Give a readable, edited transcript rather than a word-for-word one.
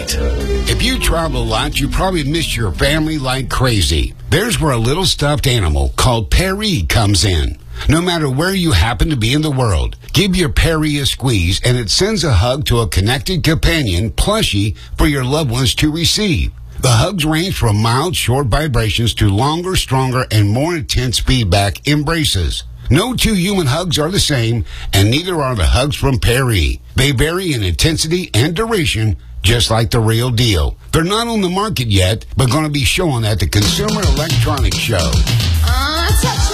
right. If you travel a lot, you probably miss your family like crazy. There's where a little stuffed animal called Perry comes in. No matter where you happen to be in the world, give your Perry a squeeze and it sends a hug to a connected companion plushie for your loved ones to receive. The hugs range from mild, short vibrations to longer, stronger, and more intense feedback embraces. No two human hugs are the same, and neither are the hugs from Perry. They vary in intensity and duration, just like the real deal. They're not on the market yet, but going to be shown at the Consumer Electronics Show. Touch